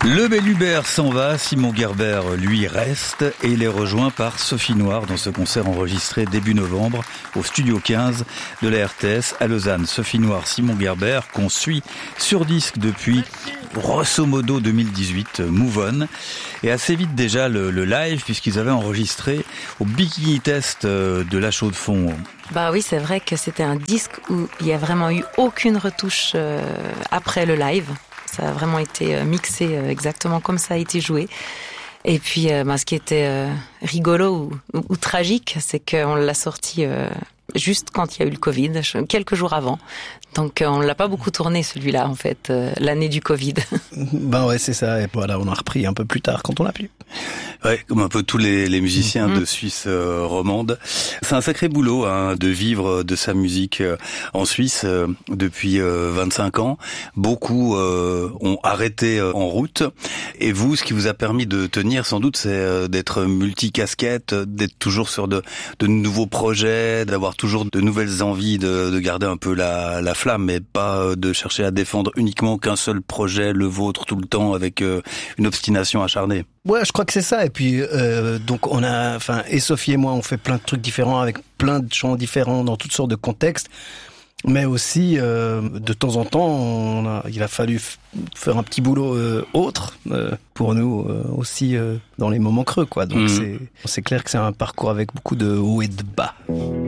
Le Bel Hubert s'en va, Simon Gerber, lui, reste et il est rejoint par Sophie Noir dans ce concert enregistré début novembre au Studio 15 de la RTS à Lausanne. Sophie Noir, Simon Gerber, qu'on suit sur disque depuis grosso modo 2018, Move On. Et assez vite déjà le live, puisqu'ils avaient enregistré au Bikini Test de La Chaux-de-Fonds. Bah oui, c'est vrai que c'était un disque où il n'y a vraiment eu aucune retouche après le live. Ça a vraiment été mixé exactement comme ça a été joué. Et puis, ce qui était rigolo ou tragique, c'est qu'on l'a sorti juste quand il y a eu le Covid, quelques jours avant. Donc, on l'a pas beaucoup tourné celui-là, en fait, l'année du Covid. Ben ouais, c'est ça. Et voilà, on a repris un peu plus tard quand on l'a pu. Ouais, comme un peu tous les musiciens de Suisse romande. C'est un sacré boulot de vivre de sa musique en Suisse depuis 25 ans. Beaucoup ont arrêté en route. Et vous, ce qui vous a permis de tenir, sans doute, c'est d'être multicasquette, d'être toujours sur de nouveaux projets, d'avoir toujours de nouvelles envies, de garder un peu la flamme, mais pas de chercher à défendre uniquement qu'un seul projet, le vôtre, tout le temps, avec une obstination acharnée. Ouais, je crois que c'est ça. Et puis, donc et Sophie et moi, on fait plein de trucs différents avec plein de chants différents dans toutes sortes de contextes. Mais aussi, de temps en temps, il a fallu faire un petit boulot autre pour nous aussi dans les moments creux, quoi. Donc c'est clair que c'est un parcours avec beaucoup de hauts et de bas.